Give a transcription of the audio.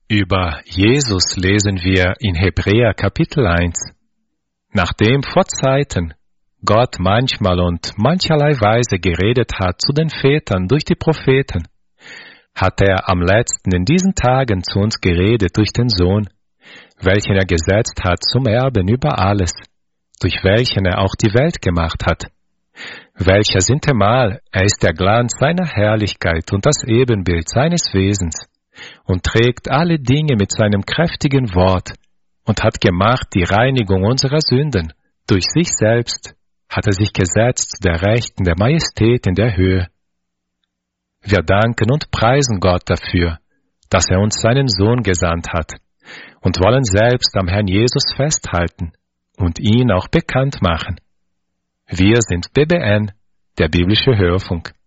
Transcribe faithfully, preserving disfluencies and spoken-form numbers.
Über Jesus lesen wir in Hebräer Kapitel eins. Nachdem vor Zeiten Gott manchmal und mancherlei Weise geredet hat zu den Vätern durch die Propheten, hat er am letzten in diesen Tagen zu uns geredet durch den Sohn, welchen er gesetzt hat zum Erben über alles, durch welchen er auch die Welt gemacht hat, welcher sintemal er ist der Glanz seiner Herrlichkeit und das Ebenbild seines Wesens, und trägt alle Dinge mit seinem kräftigen Wort und hat gemacht die Reinigung unserer Sünden. Durch sich selbst hat er sich gesetzt zu der Rechten der Majestät in der Höhe. Wir danken und preisen Gott dafür, dass er uns seinen Sohn gesandt hat, und wollen selbst am Herrn Jesus festhalten und ihn auch bekannt machen. Wir sind B B N, der biblische Hörfunk.